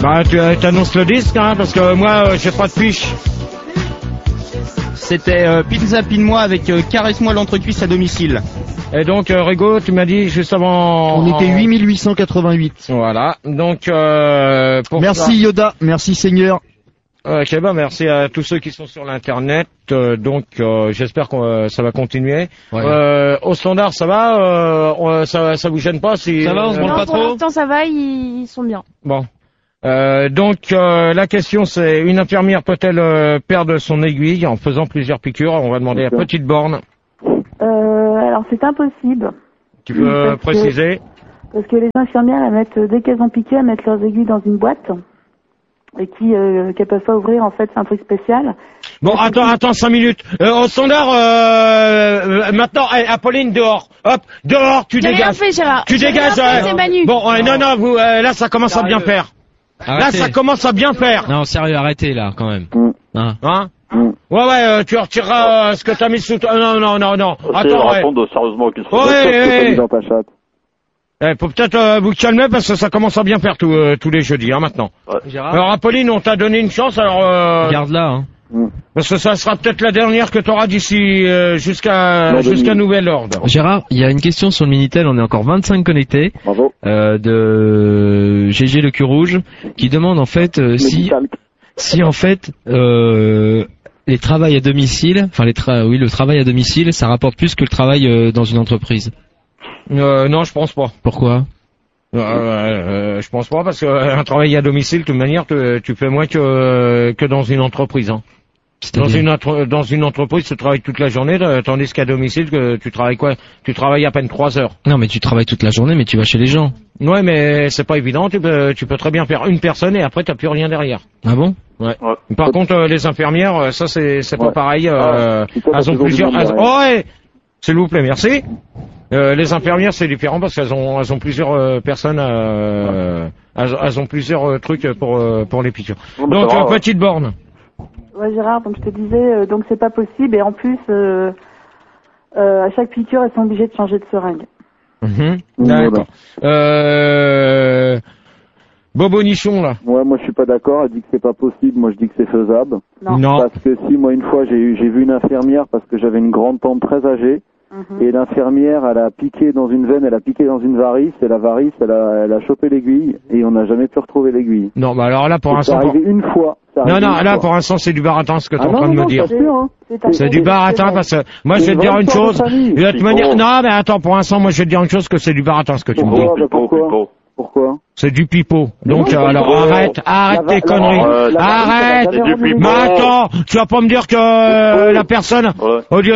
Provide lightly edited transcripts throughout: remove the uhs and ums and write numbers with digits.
Bah, tu annonces le disque, hein, parce que moi, j'ai pas de fiche. C'était Pizza Pine-moi avec Caresse-moi l'entrecuisse à domicile. Et donc, Rigo, tu m'as dit juste avant... On était 8888. Voilà, donc... pour merci ça... Yoda, merci Seigneur. Ok, bah merci à tous ceux qui sont sur l'internet. Donc, j'espère que ça va continuer. Ouais. Au standard, ça va ça vous gêne pas si... Ça va, on se branle pas trop. Pour l'instant, ça va, ils sont bien. Bon. Donc la question c'est, une infirmière peut-elle perdre son aiguille en faisant plusieurs piqûres? On va demander à Petite Borne. Alors c'est impossible. Tu peux préciser? Parce que les infirmières, elles mettent, dès qu'elles ont piqué, elles mettent leurs aiguilles dans une boîte. Et qu'elles peuvent pas ouvrir, en fait, c'est un truc spécial. Bon, attends 5 minutes. Au standard, maintenant, Apolline, dehors. Hop, dehors, tu dégages. J'ai rien fait, Gérard. Tu dégages. C'est Manu. Bon, non, vous, là, ça commence à bien faire. Arrêtez. Là, ça commence à bien faire. Non, sérieux, arrêtez là, quand même. Hein? Ouais, tu retireras ce que t'as mis sous toi. Non. Attends, répondre sérieusement aux questions. Ouais. Dans ta chatte. Faut peut-être vous calmer parce que ça commence à bien faire tous les jeudis, hein, maintenant. Ouais. Gérard, Alors, Apolline, on t'a donné une chance, alors... garde-la, hein. Parce que ça sera peut-être la dernière que t'auras d'ici jusqu'à nouvel ordre. Gérard, il y a une question sur le Minitel, on est encore 25 connectés. Bravo. De GG le cul rouge, qui demande en fait si en fait les travails à domicile, enfin le travail à domicile, ça rapporte plus que le travail dans une entreprise. Non, je pense pas. Pourquoi? Je pense pas parce que un travail à domicile, de toute manière, tu fais moins que dans une entreprise. Hein. Dans une entreprise, tu travailles toute la journée, tandis qu'à domicile, tu travailles quoi? Tu travailles à peine 3 heures. Non, mais tu travailles toute la journée, mais tu vas chez les gens. Ouais, mais c'est pas évident. Tu peux très bien faire une personne et après t'as plus rien derrière. Ah bon? Ouais. Par contre, les infirmières, ça c'est pas pareil. Elles ont plusieurs. Ouais. S'il vous plaît, merci. Les infirmières, c'est différent parce qu'elles ont plusieurs personnes, elles ont plusieurs trucs pour les piqûres. Donc, Petite Borne. Ouais, Gérard, donc je te disais, donc c'est pas possible, et en plus, à chaque piqûre, elles sont obligées de changer de seringue. D'accord. Bobonichon, là. Ouais, moi je suis pas d'accord, elle dit que c'est pas possible, moi je dis que c'est faisable. Non. Parce que si, moi une fois, j'ai vu une infirmière parce que j'avais une grande tante très âgée. Et l'infirmière, elle a piqué dans une veine, elle a piqué dans une varice, et la varice, elle a chopé l'aiguille, et on n'a jamais pu retrouver l'aiguille. Non, bah alors là, pour l'instant... C'est arrivé une fois. Non, là, pour l'instant, c'est du baratin, ce que t'es en train de me dire. C'est du baratin, parce que, moi, je vais te dire une chose, de toute manière, non, mais attends, pour l'instant, moi, je vais te dire une chose, que c'est du baratin, ce que tu me dis. Pourquoi? C'est du pipeau. Donc, alors, arrête tes conneries. Arrête! Mais attends, tu vas pas me dire que la personne, au lieu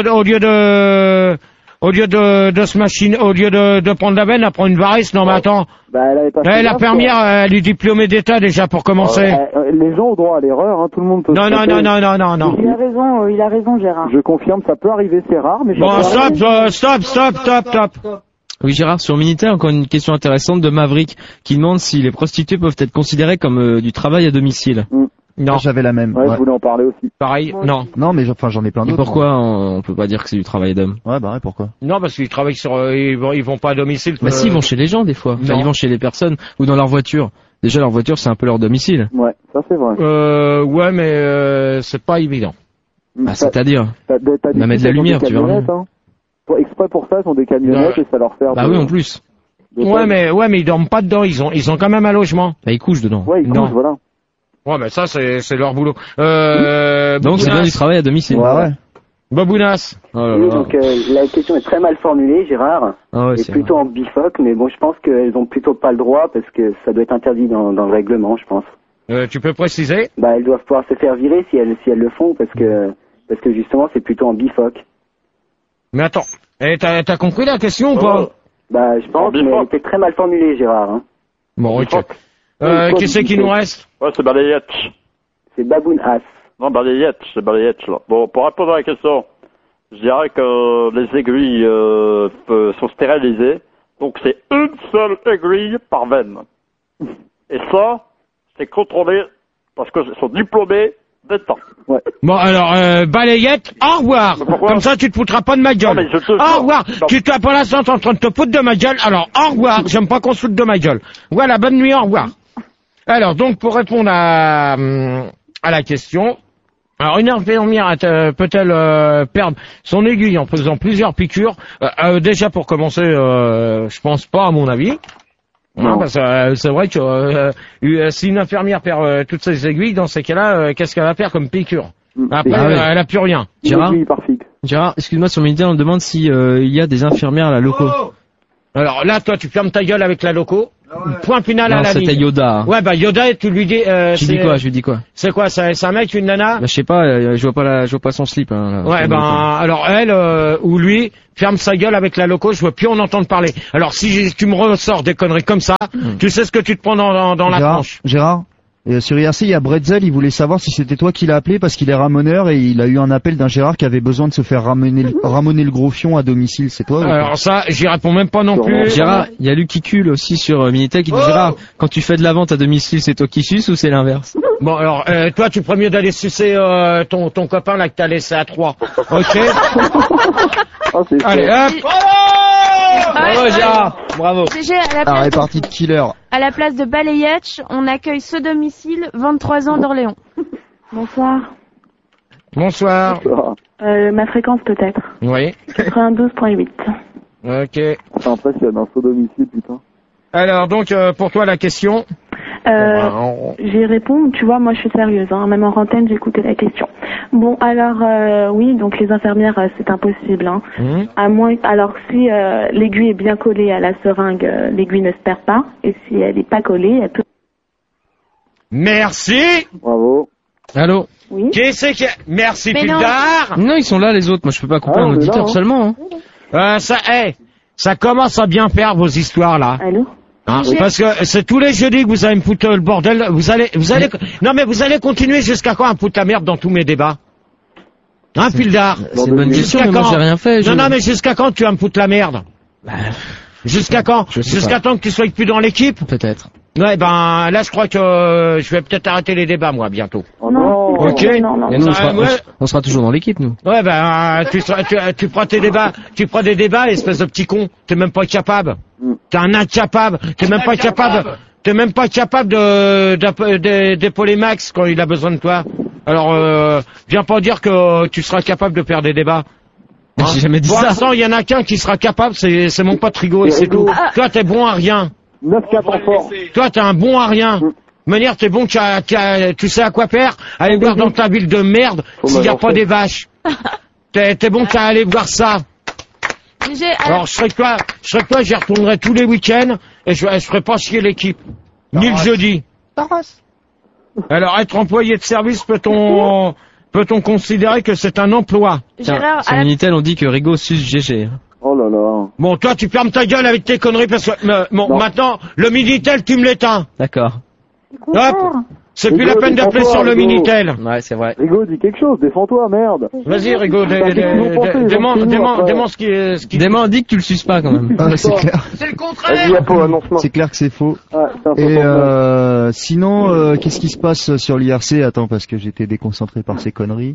de se machiner, au lieu de prendre la veine, elle prend une varice. Non, mais attends. La infirmière, elle est diplômée d'État déjà pour commencer. Les gens ont droit à l'erreur, hein, tout le monde peut. Non. Il a raison, Gérard. Je confirme, ça peut arriver, c'est rare, mais. Bon, stop. Oui, Gérard, sur Minitel, encore une question intéressante de Maverick, qui demande si les prostituées peuvent être considérées comme du travail à domicile. Non, j'avais la même. Ouais, je voulais en parler aussi. Pareil, non. Non, mais j'en ai plein d'autres. Et pourquoi on peut pas dire que c'est du travail d'homme? Ouais, pourquoi? Non, parce qu'ils travaillent ils vont pas à domicile. Bah si, ils vont chez les gens des fois. Enfin, ils vont chez les personnes ou dans leur voiture. Déjà, leur voiture, c'est un peu leur domicile. Ouais, ça c'est vrai. Ouais, mais c'est pas évident. Bah, c'est-à-dire, on va mettre de la lumière, tu vois. Hein. Exprès pour ça, ils ont des camionnettes et ça leur fait. Bah oui, en plus. Ouais, mais ils dorment pas dedans. Ils ont quand même un logement. Bah ils couchent dedans. Ouais, ils couchent, voilà. Ouais, mais ça c'est leur boulot. Donc c'est bien du travail à domicile. Ouais. Babounas. Oui, donc la question est très mal formulée, Gérard. Ah ouais, c'est plutôt en bifoque, mais bon, je pense qu'elles ont plutôt pas le droit parce que ça doit être interdit dans le règlement, je pense. Tu peux préciser? Bah, elles doivent pouvoir se faire virer si elles le font parce que justement c'est plutôt en bifoque. Mais attends, t'as compris la question ou pas? Bah, je pense, mais elle était très mal formulée, Gérard. Hein. Bon, ok. Qui c'est qui nous reste? Ouais, c'est Balayette. C'est Baboun As. Non, c'est Balayette, là. Bon, pour répondre à la question, je dirais que les aiguilles sont stérilisées, donc c'est une seule aiguille par veine. Et ça, c'est contrôlé parce qu'ils sont diplômés d'État. Ouais. Bon, alors, Balayette, au revoir. Comme ça, tu te foutras pas de ma gueule. Au revoir. Tu t'es pour l'instant en train de te foutre de ma gueule, alors au revoir. J'aime pas qu'on se foute de ma gueule. Voilà, bonne nuit, au revoir. Alors, donc, pour répondre à la question, alors une infirmière peut-elle perdre son aiguille en faisant plusieurs piqûres? Déjà, pour commencer, je pense pas, à mon avis. Non, parce que c'est vrai que si une infirmière perd toutes ses aiguilles, dans ces cas-là, qu'est-ce qu'elle va faire comme piqûre? Après, elle a plus rien. Gérard, excuse-moi, sur Minitel, on me demande si il y a des infirmières à la loco. Alors là, toi, tu fermes ta gueule avec la loco. Point final à la ligne. C'était Yoda. Ouais, bah Yoda, tu lui dis. Je lui dis quoi C'est quoi? C'est un mec, une nana? Bah, je sais pas. Je vois pas son slip. Hein, là, ouais, alors elle ou lui ferme sa gueule avec la loco. Je veux plus en entendre parler. Alors si tu me ressors des conneries comme ça, tu sais ce que tu te prends dans la tronche. Gérard. Et sur IRC, il y a Bretzel, il voulait savoir si c'était toi qui l'as appelé parce qu'il est ramoneur et il a eu un appel d'un Gérard qui avait besoin de se faire ramoner le gros fion à domicile. C'est toi? Alors ça, j'y réponds même pas non plus. Gérard, il y a Luc qui cule aussi sur Minitel qui dit Gérard, quand tu fais de la vente à domicile, c'est toi qui suces ou c'est l'inverse? Bon, alors, toi, tu ferais mieux d'aller sucer ton copain là que t'as laissé à 3. Ok. Allez, hop. Bravo Gérard, bravo. Répartie de killer. À la place de Balayetch, on accueille ce domicile, 23 ans d'Orléans. Bonsoir. Bonsoir. Ma fréquence peut-être. Oui. 92.8. Ok. C'est impressionnant, ce domicile, putain. Alors, donc, pour toi, la question? J'y réponds, tu vois, moi je suis sérieuse, hein. Même en antenne, j'ai écouté la question. Bon, alors, oui, donc les infirmières, c'est impossible, hein. À moins, alors si l'aiguille est bien collée à la seringue, l'aiguille ne se perd pas, et si elle n'est pas collée, elle peut... Merci. Bravo. Allô? Oui. Qui c'est qui... Merci, Mais Pildar. Non, ils sont là les autres, moi je peux pas couper un auditeur là, seulement. Hein. Ça commence à bien faire vos histoires là. Allô? Hein, parce que c'est tous les jeudis que vous allez me foutre le bordel. Vous allez, non mais vous allez continuer jusqu'à quand à me foutre la merde dans tous mes débats? Hein, Pildar? C'est une bonne question, mais moi j'ai rien fait. Non, mais jusqu'à quand tu vas me foutre la merde? Jusqu'à quand? Jusqu'à temps que tu sois plus dans l'équipe? Peut-être. Ouais, ben là je crois que je vais peut-être arrêter les débats moi bientôt. Oh non. Ok. Non. Et nous, on sera toujours dans l'équipe, nous. Ouais, ben tu prends tes débats, tu prends des débats, espèce de petit con. T'es même pas capable. T'es un incapable. T'es même pas capable d'épauler Max quand il a besoin de toi. Alors viens pas dire que tu seras capable de faire des débats. Hein? J'ai jamais dit ça. Pour l'instant, il y en a qu'un qui sera capable, c'est mon pote Rigaud et c'est tout. Toi, t'es bon à rien. 9-4 en fort. Toi, t'es un bon à rien. De manière, t'es bon, tu sais à quoi faire. Aller voir dans ta ville de merde s'il n'y a pas des vaches. T'es bon qu'à aller voir ça. Alors, je serais que toi, j'y retournerai tous les week-ends et je ferai pas chier l'équipe. Ni le jeudi. Alors, être employé de service, peut-on considérer que c'est un emploi? Gérard, Sur Minitel, on dit que Rigaud suce GG. Oh là là. Bon, toi, tu fermes ta gueule avec tes conneries parce que, maintenant, le Minitel, tu me l'éteins. D'accord. Hop. C'est plus la peine d'appeler sur le Minitel. Ouais, c'est vrai. Rigaud, dis quelque chose, défends-toi, merde. Vas-y, Rigaud, demande ce qui... Dément, dis que tu le suces pas, quand même. C'est clair. C'est le contraire. C'est clair que c'est faux. Ouais, Et sinon, qu'est-ce qui se passe sur l'IRC? Attends, parce que j'étais déconcentré par ces conneries.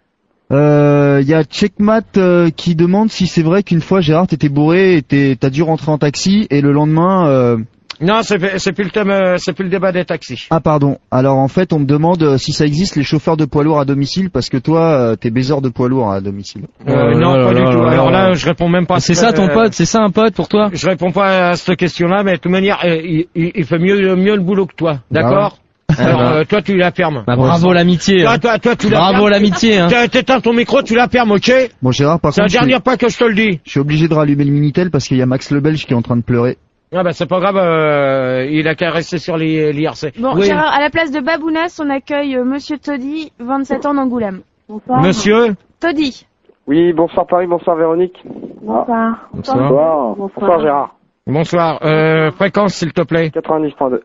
Il y a Checkmat qui demande si c'est vrai qu'une fois Gérard t'étais bourré et t'as dû rentrer en taxi et le lendemain... Non, c'est plus le thème, c'est plus le débat des taxis. Ah pardon. Alors en fait on me demande si ça existe les chauffeurs de poids lourds à domicile parce que toi t'es baiseur de poids lourds à domicile. Non, pas du tout. Alors là, je réponds même pas. C'est ça ton pote, c'est ça un pote pour toi? Je réponds pas à cette question-là, mais de toute manière, il fait mieux le boulot que toi, d'accord? Alors toi tu la fermes. Bah, bravo l'amitié. Toi tu la bravo fermes. l'amitié. Hein. T'éteins ton micro, tu la fermes, ok? Bon Gérard, par c'est contre, la dernière fois que je te le dis. Je suis obligé de rallumer le Minitel parce qu'il y a Max le Belge qui est en train de pleurer. Ah bah c'est pas grave, il a qu'à rester sur l'IRC. Bon, oui. Gérard, à la place de Babounas, on accueille Monsieur Toddy, 27 ans d'Angoulême. Bonsoir. Monsieur Toddy. Oui, bonsoir Paris, bonsoir Véronique. Bonsoir. Bonsoir Gérard. Bonsoir. Fréquence s'il te plaît. 90.2.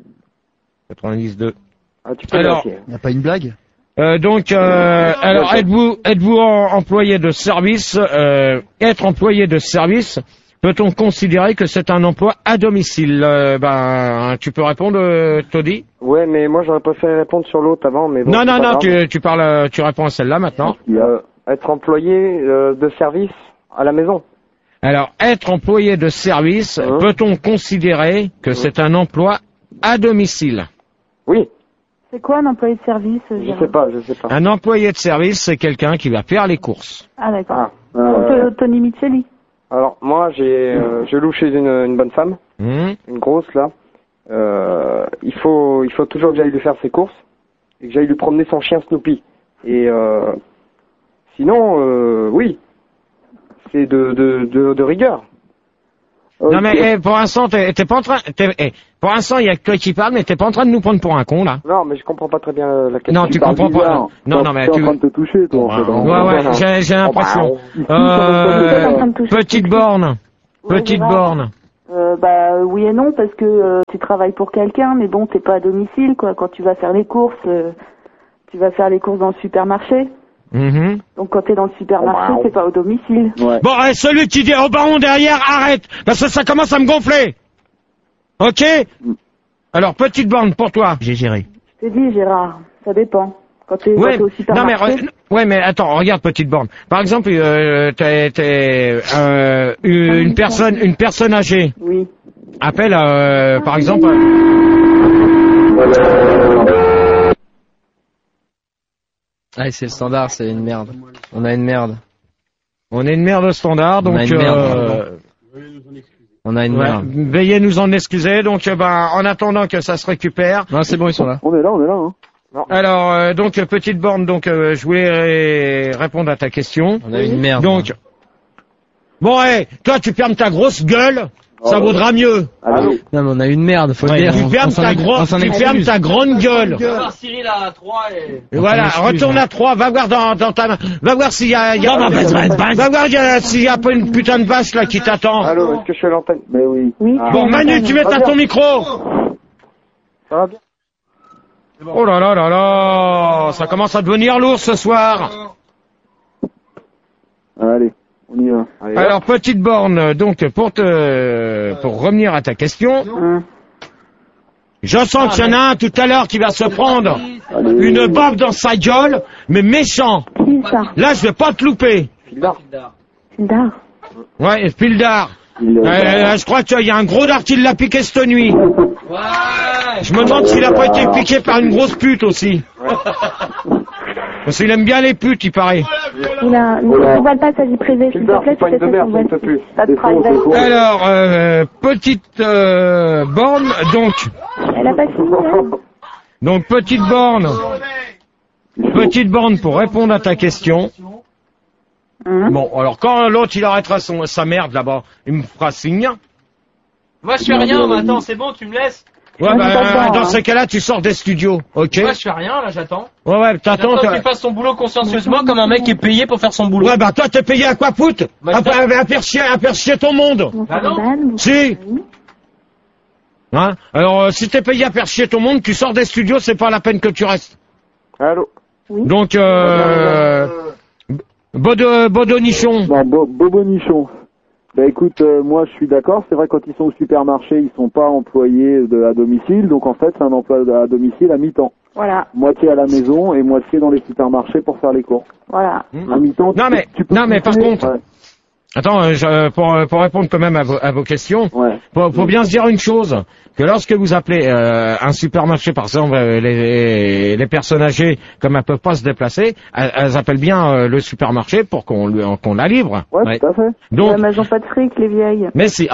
90.2. Ah, tu peux alors, y a pas une blague? Donc, alors êtes-vous employé de service? Être employé de service, peut-on considérer que c'est un emploi à domicile? Tu peux répondre, Toddy? Ouais, mais moi j'aurais préféré répondre sur l'autre avant, mais bon. Non, tu réponds à celle-là maintenant. Être employé de service à la maison. Alors, être employé de service, peut-on considérer que c'est un emploi à domicile? Oui. C'est quoi un employé de service, Je sais pas. Un employé de service, c'est quelqu'un qui va faire les courses. Ah, d'accord. Tony Micheli. Alors, moi, je loue chez une bonne femme. Une grosse, là. Il faut toujours que j'aille lui faire ses courses et que j'aille lui promener son chien Snoopy. Et sinon, oui, c'est de rigueur. Non mais pour l'instant, t'es pas en train. Pour l'instant, il y a que toi qui parle, mais t'es pas en train de nous prendre pour un con là. Non, mais je comprends pas très bien la question. Non, tu comprends pas. Non, mais tu. en train de te toucher, toi. Ouais, j'ai l'impression. Petite borne. Petite borne. Oui et non, parce que tu travailles pour quelqu'un, mais bon, t'es pas à domicile, quoi. Quand tu vas faire les courses, tu vas faire les courses dans le supermarché. Donc quand t'es dans le supermarché, t'es pas au domicile. Ouais. Bon, celui qui dit au baron derrière, arrête, parce que ça commence à me gonfler. Ok? Alors, petite borne pour toi. J'ai géré. Je t'ai dit, Gérard, ça dépend. Quand t'es au supermarché. Non, mais attends, regarde, petite borne. Par exemple, t'es une personne âgée. Oui. Appelle, par exemple. Ah, c'est le standard, c'est une merde. On a une merde. On est une merde au standard, donc. On a une merde. Veuillez nous en excuser, donc en attendant que ça se récupère. Non, c'est bon, ils sont là. On est là. Hein. Alors, donc petite borne, donc je voulais répondre à ta question. On a une merde. Donc, bon, toi tu fermes ta grosse gueule, ça vaudra mieux. Non, mais on a une merde, faut le dire. Tu fermes ta grande gueule. Cyril à 3 et voilà, retourne à 3, va voir dans ta main. Va voir s'il y a, va voir s'il y a pas une putain de vache là qui t'attend. Allô, est-ce que je suis à l'antenne? Mais oui. Bon, Manu, tu mets à ton micro. Ça va bien? Oh là là là là, ça commence à devenir lourd ce soir. Allez, on y va. Alors, petite borne, donc pour revenir à ta question, je sens qu'il y en a un tout à l'heure qui va se prendre une baffe dans sa gueule, mais méchant. Là, je vais pas te louper. Fildar. Ouais, Fildar. Je crois qu'il y a un gros dard qui l'a piqué cette nuit. Je me demande s'il a pas été piqué par une grosse pute aussi. Parce qu'il aime bien les putes, il paraît. Ne voile pas sa vie privée, s'il te plaît, tu fais ça sur Alors, petite borne, donc. Elle a pas fini. Donc, petite borne pour répondre à ta question. Bon, alors quand l'autre il arrêtera sa merde là-bas, il me fera signe. Moi je fais rien, mais attends, c'est bon, tu me laisses. Ouais, dans ces cas-là, tu sors des studios, ok? Moi je fais rien, là, j'attends. Ouais, t'attends. Qu'il fasse son boulot consciencieusement comme un mec qui est payé pour faire son boulot. Ouais, toi t'es payé à quoi foutre? À faire chier ton monde. Bah non. Si. Hein? Alors, si t'es payé à faire chier ton monde, tu sors des studios, c'est pas la peine que tu restes. Allô? Donc, Bodonichon. Non, Bobonichon. Bah écoute, moi je suis d'accord, c'est vrai quand ils sont au supermarché, ils sont pas employés à domicile, donc en fait c'est un emploi à domicile à mi-temps. Voilà. Moitié à la maison et moitié dans les supermarchés pour faire les courses. Voilà. À mi-temps. Non mais par contre, attends, pour répondre quand même à vos questions, faut bien se dire une chose, que lorsque vous appelez un supermarché, par exemple, les personnes âgées, comme elles peuvent pas se déplacer, elles appellent bien le supermarché pour qu'on la livre. Ouais, tout à fait. Donc, mais elles ont pas de fric, les vieilles. Mais si,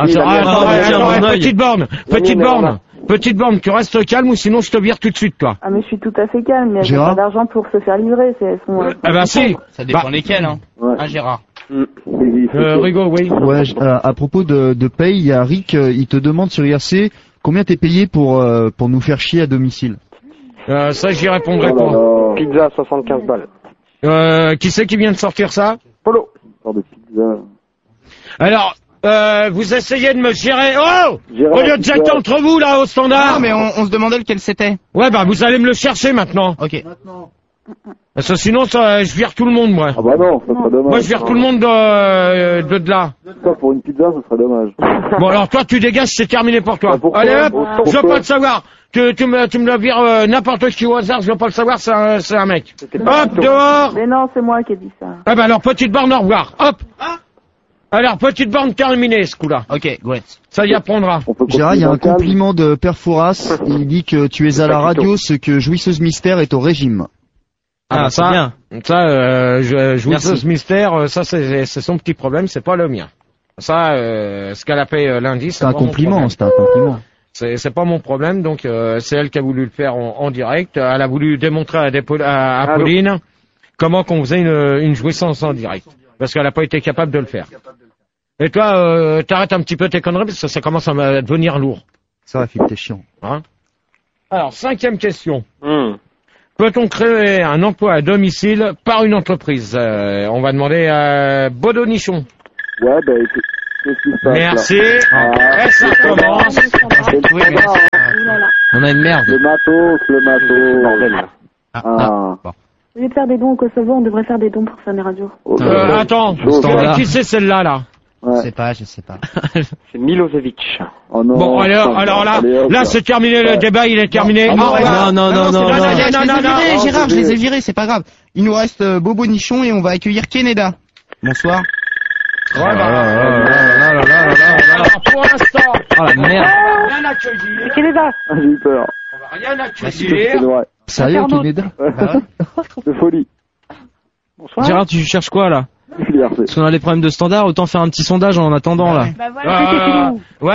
petite borne, tu restes calme ou sinon je te vire tout de suite, toi. Ah mais je suis tout à fait calme, mais elles ont pas d'argent pour se faire livrer, elles sont... si. Ça dépend lesquelles, hein. Hein, Gérard? Rigaud, oui. Ouais, à propos de paye, il y a Rick, il te demande sur IRC combien t'es payé pour nous faire chier à domicile. Ça, j'y répondrai pas. Pizza, 75 balles. Qui c'est qui vient de sortir ça? Polo. De pizza. Alors, vous essayez de me gérer. Oh! Au lieu de jeter entre vous, là, au standard. Non, mais on se demandait lequel c'était. Ouais, vous allez me le chercher maintenant. Ok. Parce que sinon, je vire tout le monde, moi. Ah bah non, ça serait dommage. Moi, je vire tout le monde de là. Ça, pour une pizza, ça serait dommage. Bon, alors toi, tu dégages, c'est terminé pour toi. Allez, hop, je veux pas le savoir. Tu me le vires n'importe qui au hasard, je veux pas le savoir, c'est un mec. Hop, dehors. Mais non, c'est moi qui ai dit ça. Ah alors, petite borne, au revoir. Hop. Alors, petite borne terminée, ce coup-là. Ok, great. Ça y apprendra. Gérard, il y a un compliment de Père Fouras. Il dit que tu es à la radio, ce que Jouisseuse Mystère est au régime. Ah, ça, bien. Ça, Jouisseuse Mystère, ça, c'est son petit problème, c'est pas le mien. Ça, ce qu'elle a fait lundi, c'est un compliment, c'est un compliment. C'est pas mon problème, donc c'est elle qui a voulu le faire en direct. Elle a voulu démontrer à Pauline comment qu'on faisait une jouissance en direct, parce qu'elle n'a pas été capable de le faire. Et toi, t'arrêtes un petit peu tes conneries, parce que ça commence à devenir lourd. Ça va, Philippe, t'es chiant. Hein? Alors, 5e question. Peut-on créer un emploi à domicile par une entreprise? On va demander à Bodo Nichon. Ouais, bah écoute. Merci. Et ça commence. On a une merde. Le matos. Au lieu de faire des dons au Kosovo, on devrait faire des dons pour faire des radios. Attends, qui c'est celle-là, là? Je sais pas. C'est Milosevic. Oh non. Bon, alors là, c'est terminé, le débat, il est terminé. Non, Gérard, je les ai virés, c'est pas grave. Il nous reste Bobo Nichon et on va accueillir Keneda. Bonsoir. Pour l'instant. Oh la merde. Rien accueillir. Keneda. J'ai eu peur. On va rien accueillir. Sérieux, Keneda? De folie. Bonsoir. Gérard, tu cherches quoi là? Parce qu'on a des problèmes de standard, autant faire un petit sondage en attendant là. Bah voilà.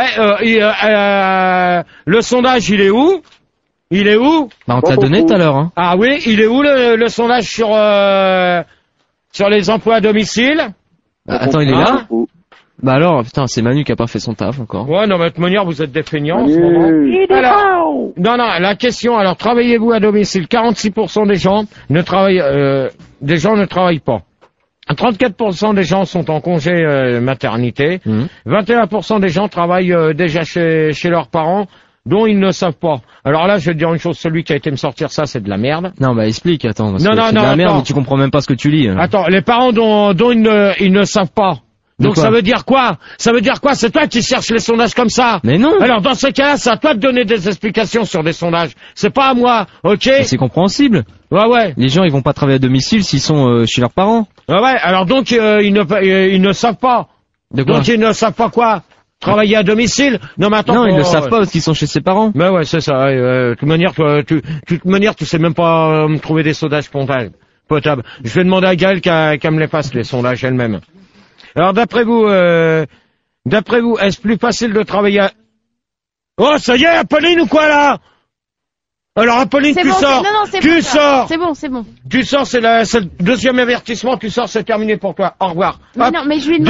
Le sondage, il est où? Bah on te l'a donné tout à l'heure. Hein. Ah oui, il est où le sondage sur les emplois à domicile? Bah, attends, il est là? Bah alors, putain, c'est Manu qui a pas fait son taf encore. Ouais, non, mais de toute manière, vous êtes des feignants en ce moment. Alors, non, la question, alors, travaillez-vous à domicile? 46% des gens ne travaillent pas. 34% des gens sont en congé maternité. 21% des gens travaillent déjà chez leurs parents, dont ils ne savent pas. Alors là, je vais te dire une chose, celui qui a été me sortir ça, c'est de la merde. Non, bah explique, attends. C'est de la merde, mais tu comprends même pas ce que tu lis. Attends, les parents dont ils ne savent pas. Donc ça veut dire quoi? C'est toi qui cherches les sondages comme ça. Mais non. Alors dans ce cas-là, c'est à toi de donner des explications sur des sondages. C'est pas à moi, ok? Mais c'est compréhensible. Ouais. Les gens, ils vont pas travailler à domicile s'ils sont chez leurs parents. Ouais. Alors donc ils ne savent pas. De quoi? Donc ils ne savent pas quoi? Travailler à domicile? Non, mais attends. Non, ils ne savent pas parce qu'ils sont chez ses parents. Mais ouais, c'est ça. De toute manière, tu sais même pas me trouver des sondages potables. Je vais demander à Gaëlle qu'elle me les fasse, les sondages elle-même. Alors, d'après vous, est-ce plus facile de travailler à... Oh, ça y est, Apolline ou quoi, là? Alors, Apolline, tu sors. Tu sors. C'est bon. Tu sors, c'est le deuxième avertissement, tu sors, c'est terminé pour toi. Au revoir. Mais non, mais je lui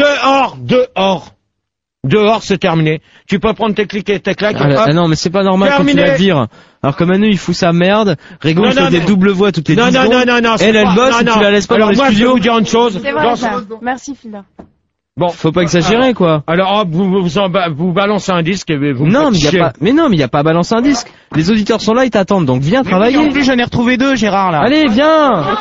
Dehors, c'est terminé. Tu peux prendre tes clics et tes claques. Non, mais c'est pas normal quand tu la vires. Alors que Manu, il fout sa merde. Rigo, il fait des doubles voix toutes les 10 secondes. Non. Elle bosse et tu la laisses pas dans les studios. Alors moi, je vais vous dire une chose. C'est vrai, ça. Merci, Phila. Bon, faut pas exagérer, quoi. Alors, vous balancez un disque et vous non, mais il y a pas à balancer un disque. Les auditeurs sont là, ils t'attendent, donc viens travailler. En plus, j'en ai retrouvé 2, Gérard, là. Allez, viens.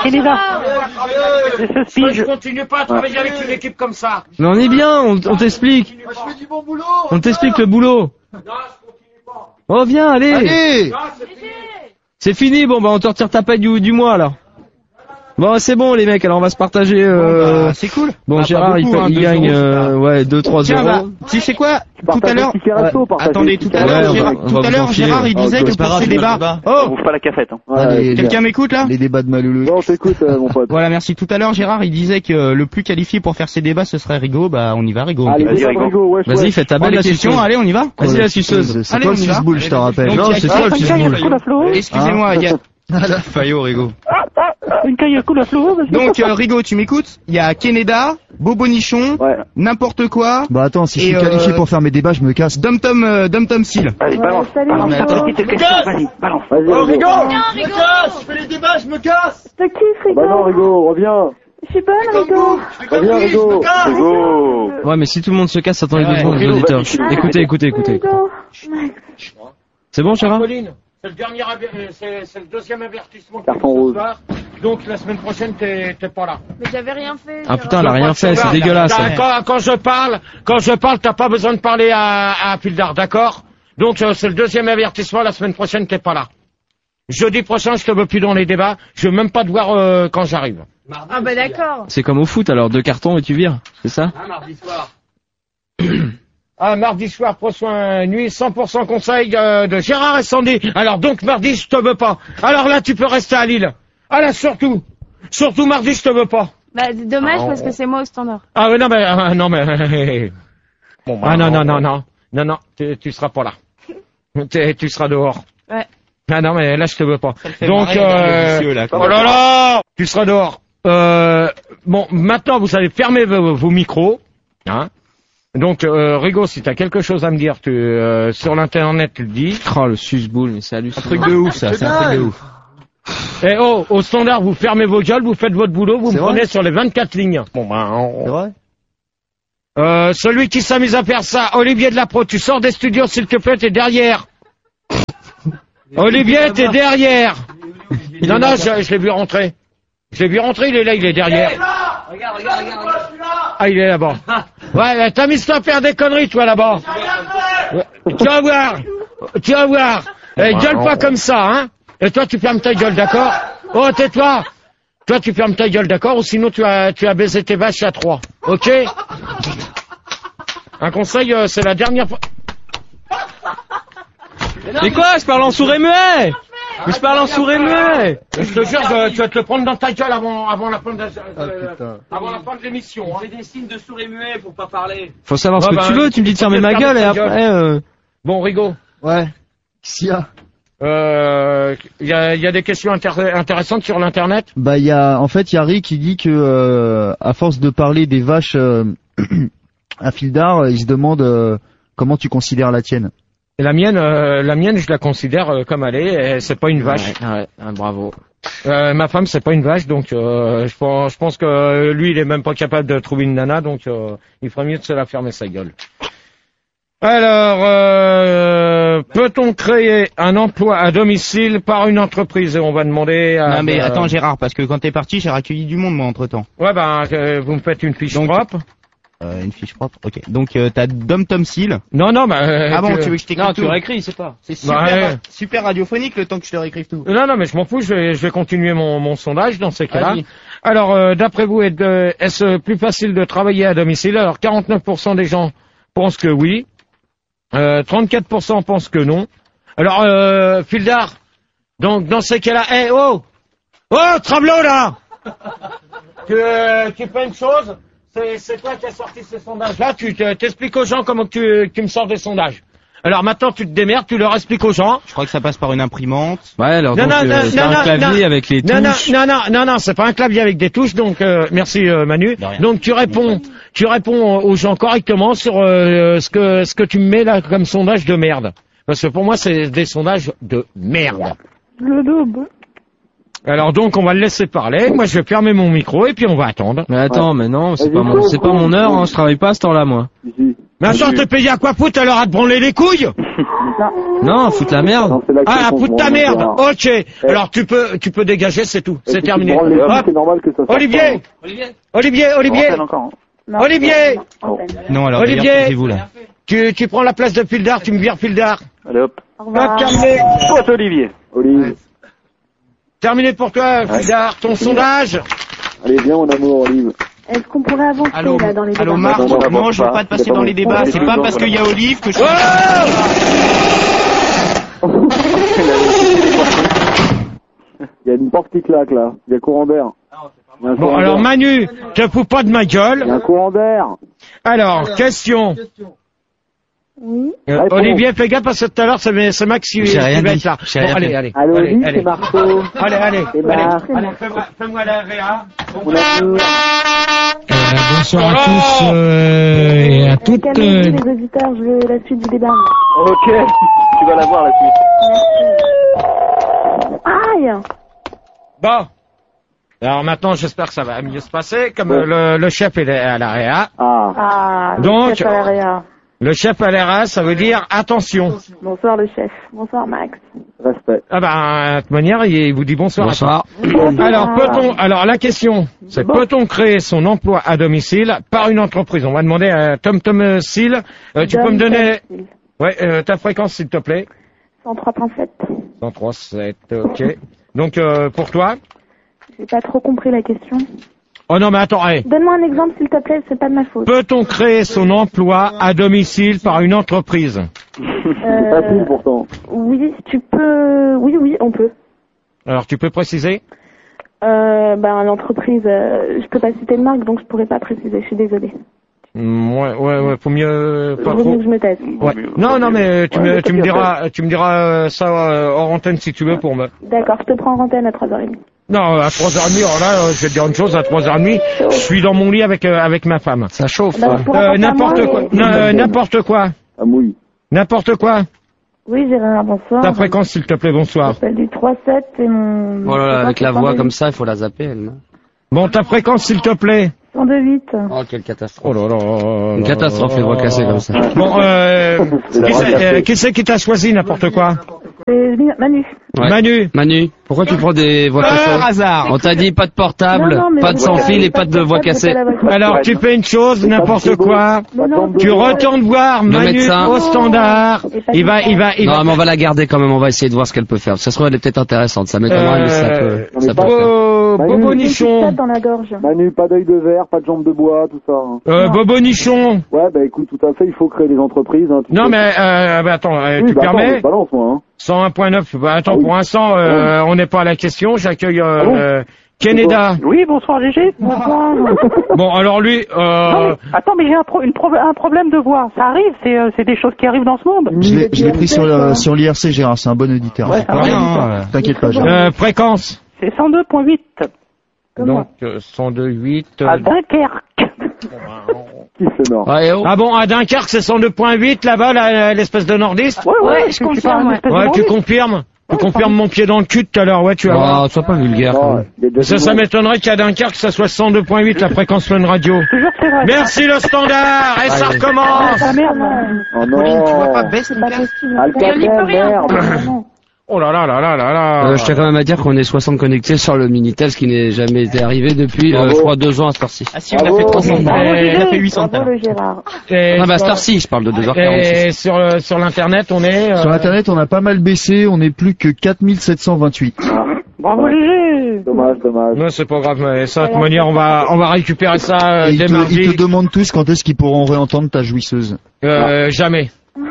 Je continue pas à travailler avec une équipe comme ça. Mais on est bien, on t'explique. Je fais du bon boulot. On t'explique le boulot. Non, je continue pas. Oh, viens, allez. Non, c'est fini. C'est fini, bon, bah, on te retire ta paille du mois, alors. Bon, c'est bon, les mecs, alors on va se partager, c'est cool. Bon, Gérard, il gagne, 2-3 euros. Tu sais quoi? Tout à l'heure, attendez, tout à l'heure, Gérard, il disait que pour ces débats, on ouvre pas la cafette, hein. Quelqu'un m'écoute, là? Les débats de Maloulou. Non, t'écoute, mon pote. Voilà, merci. Tout à l'heure, Gérard, il disait que le plus qualifié pour faire ces débats, ce serait Rigo. Bah, on y va, Rigo. Allez, Rigo, vas-y, fais ta belle la question. Allez, on y va. Vas-y, la suceuse. C'est quoi le suce-boule, je te rappelle? Non, c'est toi le suce-boule. Excusez-moi, il y a... Fayot, Rigo. Une caille à coups à flot. Donc, Rigo, tu m'écoutes? Il y a Keneda, Bobo Nichon, n'importe quoi. Bah attends, si je suis qualifié pour faire mes débats, je me casse. Dom Seal. Allez, balance. Vas-y, balance. Oh, Rigo! Je me casse! Je fais les débats, je me casse! Je te kiffe, Rigo. Bah non, Rigo, reviens. Je suis bonne, Rigo. Reviens, Rigo. Ouais, mais si tout le monde se casse, attendez 2 secondes, les auditeurs. Écoutez. C'est bon, Gérard? C'est le deuxième avertissement. Carton rouge. Donc la semaine prochaine t'es pas là. Mais j'avais rien fait. Ah putain, elle a rien fait, c'est dégueulasse. Quand je parle, t'as pas besoin de parler à Pildar, d'accord? Donc c'est le deuxième avertissement, la semaine prochaine t'es pas là. Jeudi prochain, je te veux plus dans les débats, je veux même pas te voir quand j'arrive. Ah bah d'accord. C'est comme au foot alors, 2 cartons et tu vires, c'est ça? Mardi soir. Ah, mardi soir, prends soin nuit, 100% conseil de Gérard et Sandy. Alors donc mardi, je te veux pas. Alors là, tu peux rester à Lille. Ah là, surtout mardi, je te veux pas. Bah, dommage parce que c'est moi au standard. Ah oui, non mais bon, bah, non, tu seras pas là. Tu seras dehors. Ouais. Ah non mais là je te veux pas. Donc oh là là, tu seras dehors. Bon, maintenant vous allez fermer vos micros, hein. Donc Rigo, si t'as quelque chose à me dire, tu sur l'internet tu le dis. Oh le susboule, mais c'est hallucinant. Un truc de ouf ça, c'est un truc de ouf. Et au standard, vous fermez vos gueules, vous faites votre boulot, vous me prenez sur les 24 lignes. Bon ben C'est vrai. celui qui s'amuse à faire ça, Olivier de la Pro, tu sors des studios s'il te plaît, t'es derrière. Olivier, t'es derrière. Non, je l'ai vu rentrer. Il est là, il est derrière. Regarde. Ah, il est là-bas. Ouais, t'as mis ça à faire des conneries, toi, là-bas. Tu vas voir. Gueule pas comme ça, hein. Et toi, tu fermes ta gueule, d'accord? Oh, tais-toi. Toi, tu fermes ta gueule, d'accord? Ou sinon, tu as baisé tes vaches à 3. Ok? Un conseil, c'est la dernière fois. Mais quoi? Je parle en sourd et muet! Mais je parle en sourd et muet! Je te jure que tu vas te le prendre dans ta gueule avant la fin de l'émission. J'ai des signes de sourd et muet pour pas parler. Faut savoir ce que tu veux, tu me dis de fermer ma gueule et après... Bon, Rigo. Ouais. Qu'est-ce qu'il y a? Il y a des questions intéressantes sur l'internet. Bah il y a Rick qui dit que à force de parler des vaches à Fildar, il se demande comment tu considères la tienne. Et la mienne, je la considère comme elle est. C'est pas une vache. Ouais, bravo. Ma femme, c'est pas une vache, donc je pense que lui, il est même pas capable de trouver une nana, donc il ferait mieux de se la fermer sa gueule. Alors, peut-on créer un emploi à domicile par une entreprise? Et on va demander à... Non mais attends Gérard, parce que quand t'es parti, j'ai accueilli du monde moi entre-temps. Ouais, vous me faites une fiche propre. Une fiche propre, ok. Donc t'as Dom Tom Seal. Non, mais... Ah bon, tu veux que je t'écrive Non, tout? tu réécris, c'est pas. C'est super, super radiophonique le temps que je te réécrive tout. Non, mais je m'en fous, je vais continuer mon sondage dans ces cas-là. Alors, d'après vous, est-ce plus facile de travailler à domicile? Alors, 49% des gens pensent que oui. 34% pensent que non. Alors, Fildar, donc dans ces cas-là, Travelot là, tu fais une chose, c'est toi qui as sorti ces sondages-là, tu t'expliques aux gens comment tu me sors des sondages. Alors maintenant tu te démerdes, tu leur expliques aux gens. Je crois que ça passe par une imprimante. Ouais, alors c'est un clavier avec les touches. Non, c'est pas un clavier avec des touches, donc merci Manu. Donc tu réponds aux gens correctement sur ce que tu me mets là comme sondage de merde. Parce que pour moi c'est des sondages de merde. Le double. Alors donc on va le laisser parler, moi je vais fermer mon micro et puis on va attendre. Mais attends, mais non, c'est pas mon heure, hein, je travaille pas à ce temps-là moi. Mais attends, t'es payé à quoi foutre alors à te branler les couilles? Non, foutre la merde. Ah, foutre ta merde. Ok. Alors tu peux dégager, c'est tout. C'est terminé. C'est normal que ça soit Olivier. Non, alors Olivier, vous là. tu prends la place de Fildar, tu me vires Fildar. Allez hop. Terminé. Toi, Olivier. Terminé pour toi, Fildar, ton sondage. Allez, viens mon amour, Olive. Est-ce qu'on pourrait avancer là dans les débats? Allô Marc, non, je veux pas te passer dans les débats. C'est pas parce qu'il y a Olive que je... Il y a une porte qui claque là, il y a courant d'air. Bon, alors Manu, te fous pas de ma gueule. Il y a un courant d'air. Alors, question. Oui. Olivier, fais gaffe parce que tout à l'heure c'est Max qui va être là. Bon, allez. Allô, c'est Marceau. Allez. C'est Marc. Fais-moi la réa. Bonsoir à tous et à toutes. Les auditeurs, je veux la suite du débat. Ok, tu vas la voir la suite. Aïe. Bon. Alors maintenant, j'espère que ça va mieux se passer. Comme le chef est à la réa. Donc, le chef à la réa. Le chef à l'ERA, ça veut dire attention. Bonsoir le chef. Bonsoir Max. Respect. De toute manière, il vous dit bonsoir. Bonsoir. Alors la question, c'est peut-on créer son emploi à domicile par une entreprise? On va demander à Tom Seal. Tu peux me donner ta fréquence s'il te plaît? 103.7. 103.7, ok. Donc pour toi? J'ai pas trop compris la question. Oh non, mais attends, Donne-moi un exemple, s'il te plaît, c'est pas de ma faute. Peut-on créer son emploi à domicile par une entreprise? C'est facile pourtant. Oui, tu peux... Oui, on peut. Alors, tu peux préciser? L'entreprise, je peux pas citer de marque, donc je pourrais pas préciser, je suis désolée. Ouais, faut mieux pas trop. trop. Que je me taise. Ouais. Non, mais tu me diras ça hors antenne si tu veux pour me. D'accord, je te prends en antenne à 3h30. Non, à 3h30, alors là, je vais te dire une chose, à 3h30, je suis dans mon lit avec ma femme. Ça chauffe. N'importe quoi. N'importe quoi. Ah oui. N'importe quoi. Oui, Gérard, bonsoir. Ta fréquence, s'il te plaît, bonsoir. Je m'appelle du 3-7 et mon... Oh là là, avec la voix comme ça, il faut la zapper, elle. Bon, ta fréquence, s'il te plaît. 102.8. Oh, quelle catastrophe. Oh là là. Une catastrophe, les voix cassées comme ça. Bon, qui c'est qui t'a choisi n'importe quoi? C'est Manu. Ouais. Manu, pourquoi tu prends des voix cassées? Hasard. On t'a dit pas de portable, pas de sans fil et pas de voix cassée. Alors, tu fais une chose, n'importe quoi. Tu retournes voir Manu au standard. Il va. Non, mais on va la garder quand même, on va essayer de voir ce qu'elle peut faire. Ça se trouve, elle est peut-être intéressante, ça m'étonnerait, mais ça peut faire. Bobo Nichon. Dans la gorge. Manu, pas d'œil de verre, pas de jambes de bois, tout ça. Bobo Nichon. Ouais, écoute, tout à fait, il faut créer des entreprises. Hein, non, mais attends, tu permets? Balance, moi, hein. 101.9. Attends, pour l'instant, on n'est pas à la question. J'accueille Keneda. Oui, bonsoir Gégé. Bonsoir. Bon, alors lui... Attends, mais j'ai un problème de voix. Ça arrive, c'est des choses qui arrivent dans ce monde. Je l'ai pris sur l'IRC, Gérard, c'est un bon auditeur. Ouais, t'inquiète pas, Gérard. Fréquence. C'est 102.8. Donc, 102.8... À Dunkerque. Qui c'est non? Ah bon, à Dunkerque, c'est 102.8 là-bas, l'espèce de nordiste? Ouais, je confirme. Ouais, tu confirmes? Tu confirmes mon pied dans le cul tout à l'heure, ouais, tu vas voir. Sois pas vulgaire. Ça m'étonnerait qu'à Dunkerque, ça soit 102.8 la fréquence Fun Radio. Merci le standard, et ça recommence. Ah merde. Oh non. Tu vois pas baisse le Alcatel, merde. Oh là là là là là là. Je tiens quand même à dire qu'on est 60 connectés sur le Minitel, ce qui n'est jamais été arrivé depuis, je crois, 2 ans à cette heure-ci. Ah si, on a fait 300. On a fait 800. Non, à cette heure-ci, je parle de 2h46. Et sur l'internet, on est... Sur l'internet, on a pas mal baissé, on est plus que 4728. Bravo Gégé. Dommage. Non, c'est pas grave, mais ça, de toute manière, on va récupérer ça dès mardi. Ils te demandent tous quand est-ce qu'ils pourront réentendre ta jouisseuse. Jamais.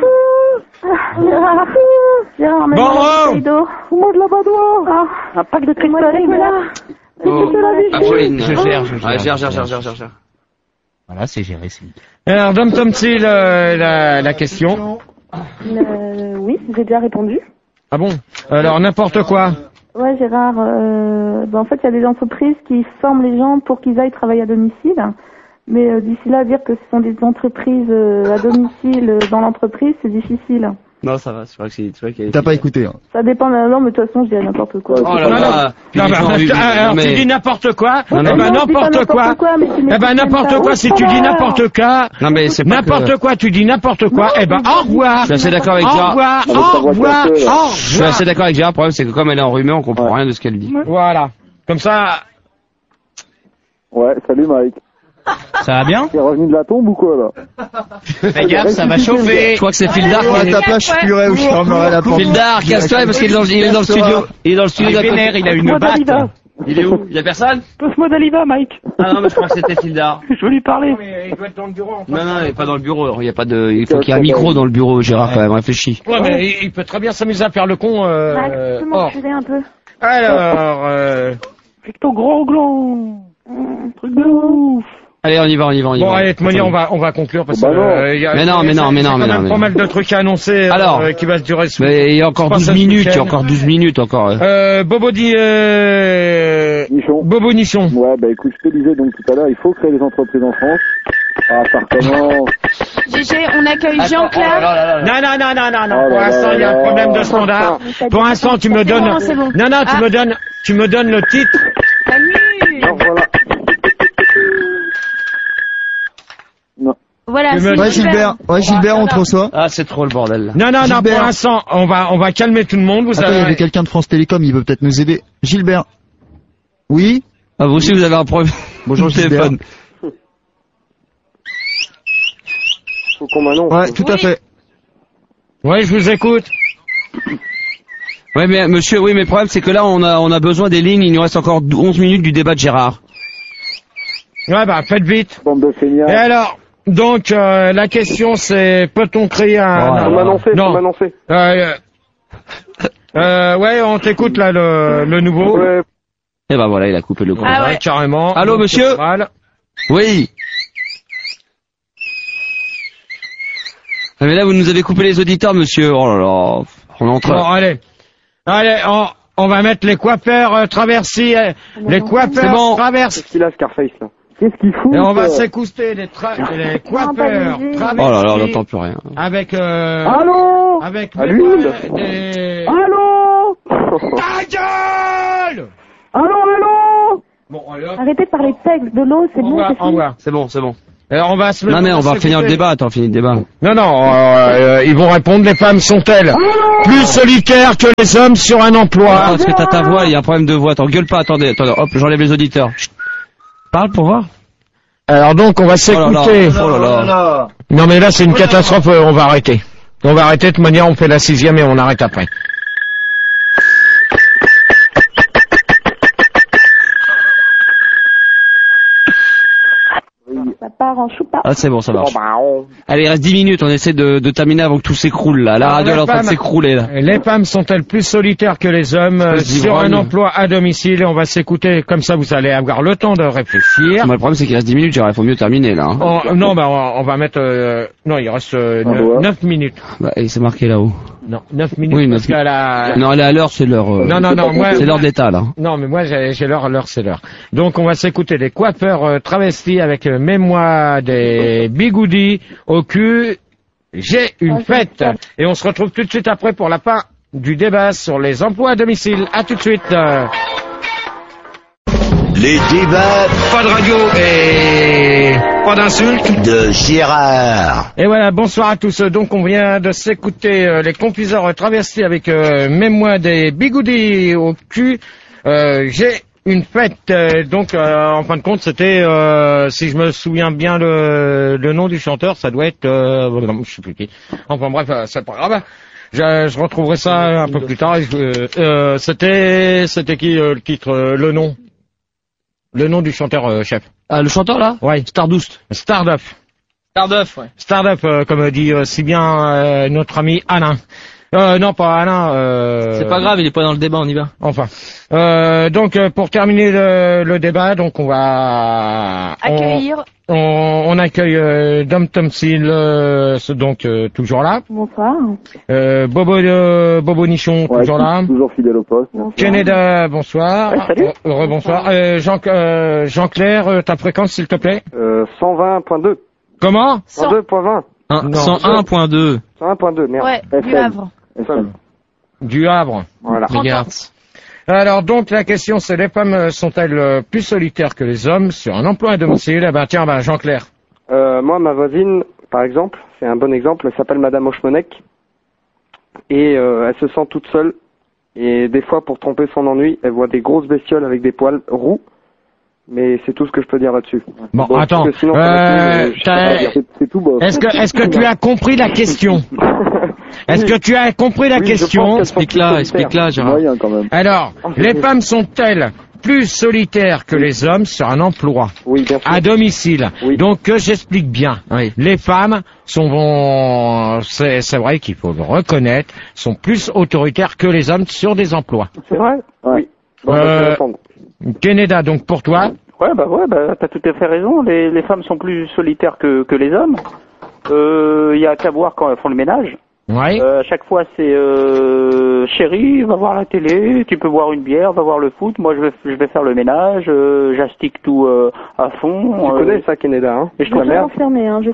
Gérard, bon, fous-moi de la badoie. Un pack de cristalline, là. Apolline, je gère. Voilà, c'est géré, c'est nickel. Alors, Dom Tomty, la question. Oui, j'ai déjà répondu. Ah bon? Alors, n'importe quoi. Ouais, Gérard, en fait, il y a des entreprises qui forment les gens pour qu'ils aillent travailler à domicile. Mais d'ici là, dire que ce sont des entreprises à domicile dans l'entreprise, c'est difficile. Non, ça va, c'est vrai que T'as pas écouté, hein. Ça dépend de la norme, mais de toute façon, je dirais n'importe quoi. Oh là là. Alors, tu dis n'importe quoi. N'importe quoi. N'importe quoi, si tu dis n'importe quoi. Non, mais c'est pas n'importe quoi, tu dis n'importe quoi. Au revoir. Je suis assez d'accord avec Gérard. Au revoir. Je suis assez d'accord avec Gérard. Le problème, c'est que comme elle est enrhumée, on comprend rien de ce qu'elle dit. Voilà. Comme ça. Ouais, salut Mike. Ça va bien? T'es revenu de la tombe ou quoi, là? Fais gaffe, ça va chauffer. Je crois que c'est Fildar qui à ta place, je pleurais ou je fermerai la porte. Fildar, casse-toi parce qu'il est dans le studio. Il est dans le studio. Il a une batte. Il est où? Il y a personne? Passe-moi d'Aliva, Mike. Ah non, mais je crois que c'était Fildar. Je veux lui parler. Mais il doit être dans le bureau. Non, il est pas dans le bureau. Il y a pas de, il faut qu'il y ait un micro dans le bureau, Gérard, quand même, réfléchis. Ouais, mais il peut très bien s'amuser à faire le con, Max, tu peux m'enculer un peu. Alors, Avec ton gros gland. Truc de ouf. Allez, on y va. Bon, allez, de toute manière, on va conclure parce que, y a quand même pas mal de trucs à annoncer, qui va se durer mais il y a encore 12 minutes, encore. Bobo Nichon. Ouais, écoute, je te disais donc tout à l'heure, il faut créer des entreprises en France. Appartement. GG, on accueille Jean-Claude. Non. Pour l'instant, il y a un problème de standard. Pour l'instant, tu me donnes. Non, tu me donnes le titre. Non, voilà. Voilà, ouais, Gilbert, on te reçoit. Ah, c'est trop le bordel. Non, pour l'instant, on va calmer tout le monde. Attends, il y avait quelqu'un de France Télécom, il peut peut-être nous aider. Gilbert. Oui? Ah, vous aussi, vous avez un problème. Bonjour, Gilbert. Faut qu'on m'annonce. Ouais, tout à fait. Ouais, je vous écoute. Ouais, mais monsieur, mais le problème, c'est que là, on a besoin des lignes, il nous reste encore 11 minutes du débat de Gérard. Ouais, bah, faites vite. Bande de feignards. Et alors, donc, la question c'est, peut-on créer un... Faut m'annoncer. Ouais, on t'écoute, là, le nouveau. Ouais. Et ben voilà, il a coupé le gros. Ah ouais. Carrément. Allô, monsieur? Oui. Ah, mais là, vous nous avez coupé les auditeurs, monsieur. Oh là là. On est en train. Bon, allez, on va mettre les coiffeurs traversés, les coiffeurs traversés. Qu'est-ce qu'il a, Scarface, là? Qu'est-ce qu'il fout? Et on va s'écouter les coiffeurs traversés. Oh là là, on n'entend plus rien. Avec Allô? avec des... Allô? Ta gueule! Allô? Bon, alors. Arrêtez de parler de sexe, de l'eau, c'est bon, c'est fini. C'est bon, c'est bon. Alors on va se Non mais on va finir le débat, attends, finis le débat. Non, ils vont répondre, les femmes sont-elles plus solitaires que les hommes sur un emploi? Ah, parce que t'as ta voix, il y a un problème de voix, attends, gueule pas, attendez, hop, j'enlève les auditeurs. Chut. Parle pour voir. Alors donc on va s'écouter. Oh là là. Non mais là c'est une catastrophe, on va arrêter. On va arrêter, de toute manière on fait la 6e et on arrête après. Ça part en choupa. Ah c'est bon, ça marche. Allez, il reste 10 minutes, on essaie de terminer avant que tout s'écroule là. La radio est en train de s'écrouler là. Les femmes sont-elles plus solitaires que les hommes sur un emploi à domicile? Et on va s'écouter, comme ça vous allez avoir le temps de réfléchir. Le problème c'est qu'il reste 10 minutes, il faut mieux terminer là. Hein. Non, bah on va mettre... non, il reste 9 minutes. Bah, et c'est marqué là-haut. Non, 9 minutes. Oui, parce qu'elle a... Non, elle est à l'heure, c'est l'heure. Non, moi... C'est l'heure d'état là. Non, mais moi j'ai l'heure, c'est l'heure. Donc on va s'écouter des coiffeurs travestis avec mémoire des bigoudis au cul. J'ai une fête. Et on se retrouve tout de suite après pour la fin du débat sur les emplois à domicile. À tout de suite. Les débats. Pas de radio et pas d'insultes. De Gérard. Et voilà, bonsoir à tous. Donc on vient de s'écouter les confiseurs travestis avec mémoire des bigoudis au cul. J'ai une fête. Donc en fin de compte c'était, si je me souviens bien le nom du chanteur, ça doit être, je sais plus qui. Enfin bref, c'est pas grave. Je retrouverai ça un peu plus tard. C'était qui le titre, le nom? Le nom du chanteur chef. Ah, le chanteur là? Ouais. Stardust. Starduff. Starduff, ouais. Starduff, comme dit si bien notre ami Alain. Non, pas Alain. C'est pas grave, il est pas dans le débat, on y va. Enfin. Donc, pour terminer le débat, donc on va accueillir. On accueille Dom Tomsil, donc toujours là. Bonsoir. Bobo Nichon, ouais, toujours là. Toujours fidèle au poste. Canada, bonsoir. Ouais, salut. Rebonsoir. Jean-Claire, ta fréquence, s'il te plaît. 120.2. Comment? 102.20. 101.2. 101.2, merde. Ouais, du Havre. Du Havre. Voilà. Alors donc la question c'est, les femmes sont-elles plus solitaires que les hommes sur un emploi à domicile? Eh ben tiens, Jean-Claire. Moi, ma voisine, par exemple, c'est un bon exemple, elle s'appelle Madame Hochmonek. Et elle se sent toute seule. Et des fois, pour tromper son ennui, elle voit des grosses bestioles avec des poils roux. Mais c'est tout ce que je peux dire là-dessus. Bon, attends. Sinon, c'est tout beau. Est-ce que tu as compris la question? Est-ce que tu as compris la question? Explique-la, Gérard. Moyen, quand même. Alors, les femmes sont-elles plus solitaires que les hommes sur un emploi à domicile? Oui. Donc que j'explique bien. Oui. Les femmes sont, c'est vrai qu'il faut le reconnaître, sont plus autoritaires que les hommes sur des emplois. C'est vrai? Oui. Bon, je vais répondre. Canada, donc pour toi? Ouais, t'as tout à fait raison. Les femmes sont plus solitaires que les hommes. Il y a qu'à voir quand elles font le ménage. Ouais. À chaque fois, c'est chérie, va voir la télé, tu peux boire une bière, va voir le foot. Moi, je vais faire le ménage, j'astique tout à fond. Tu connais ça, Canada, hein? Et je peux confirmer, hein,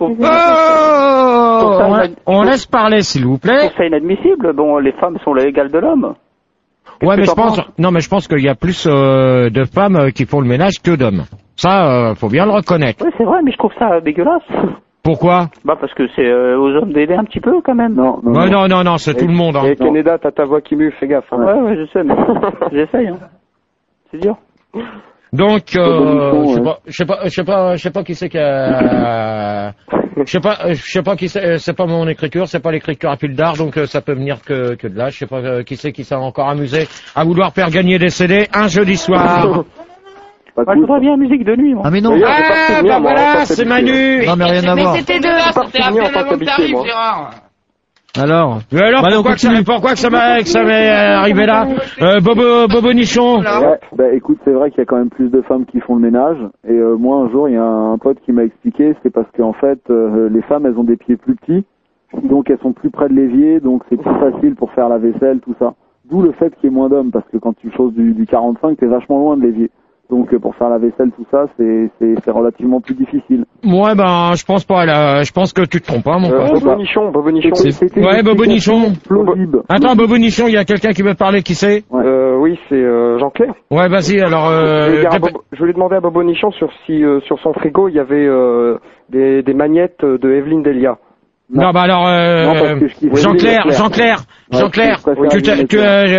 On laisse parler, s'il vous plaît. C'est inadmissible. Bon, les femmes sont les égales de l'homme. Ouais, mais je pense qu'il y a plus de femmes qui font le ménage que d'hommes. Ça, faut bien le reconnaître. Oui, c'est vrai, mais je trouve ça dégueulasse. Pourquoi? Parce que c'est aux hommes d'aider un petit peu quand même. Non, c'est tout le monde. Hein. Et Canada, t'as ta voix qui mue, fais gaffe. Hein. Ouais, je sais, mais j'essaye. Hein. C'est dur. Donc, je sais pas qui c'est qui a... Je sais pas qui c'est pas mon écriture, c'est pas l'écriture à fil d'art, donc ça peut venir que de là. Je sais pas qui c'est qui s'est encore amusé à vouloir faire gagner des CD un jeudi soir. Pas je voudrais bien musique de nuit, moi. Ah mais non. Ah, bah voilà, c'est Manu. Non mais rien à voir. C'était C'était à peine avant que t'arrives, Gérard. Alors. Mais alors, pourquoi que ça m'est arrivé là? Bobo Nichon. Ouais, bah écoute, c'est vrai qu'il y a quand même plus de femmes qui font le ménage. Et moi, un jour, il y a un pote qui m'a expliqué, c'est parce qu'en fait, les femmes, elles ont des pieds plus petits. Donc elles sont plus près de l'évier, donc c'est plus facile pour faire la vaisselle, tout ça. D'où le fait qu'il y ait moins d'hommes, parce que quand tu choses du 45, t'es vachement loin de l'évier. Donc pour faire la vaisselle, tout ça, c'est relativement plus difficile. Ouais, ben je pense pas là. Je pense que tu te trompes pas, mon pote. Bobo Nichon. Ouais, Bobo Nichon. Plausible. Attends, Bobo Nichon, il y a quelqu'un qui veut parler, qui c'est? Oui, c'est Jean-Claire. Ouais, vas-y, alors... je voulais demander à Bobo Nichon sur son frigo, il y avait des magnettes de Evelyne Delia. Non, bah alors, Jean-Claire,